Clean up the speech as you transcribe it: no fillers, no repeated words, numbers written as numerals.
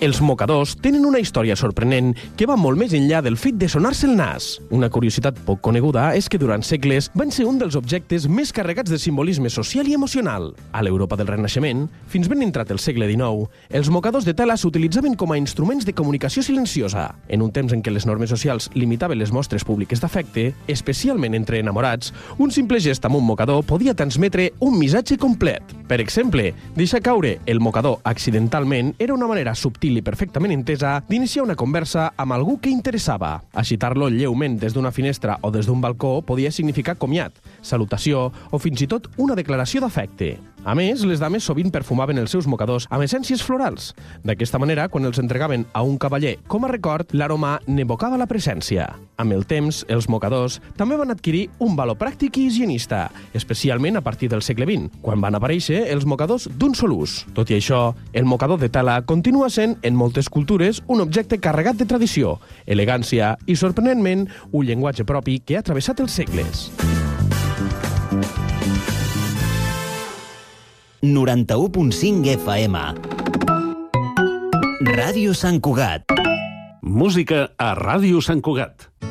Els mocadors tenen una història sorprenent que va molt més enllà del fet de sonar-se el nas. Una curiositat poc coneguda és que durant segles van ser un dels objectes més carregats de simbolisme social i emocional. A l'Europa del Renaixement, fins ben entrat el segle XIX, els mocadors de tela s'utilitzaven com a instruments de comunicació silenciosa. En un temps en què les normes socials limitaven les mostres públiques d'afecte, especialment entre enamorats, un simple gest amb un mocador podia transmetre un missatge complet. Per exemple, deixar caure el mocador accidentalment era una manera subtil i perfectament entesa d'iniciar una conversa amb algú que interessava. Agitar-lo lleument des d'una finestra o des d'un balcó podia significar comiat, salutació o fins i tot una declaració d'afecte. A més, les dames sovint perfumaven els seus mocadors amb essències florals. D'aquesta manera, quan els entregaven a un cavaller com a record, l'aroma n'evocava la presència. Amb el temps, els mocadors també van adquirir un valor pràctic i higienista, especialment a partir del segle XX, quan van aparèixer els mocadors d'un sol ús. Tot i això, el mocador de tela continua sent, en moltes cultures, un objecte carregat de tradició, elegància i, sorprenentment, un llenguatge propi que ha travessat els segles. 91.5 FM Ràdio Sant Cugat. Música a Ràdio Sant Cugat.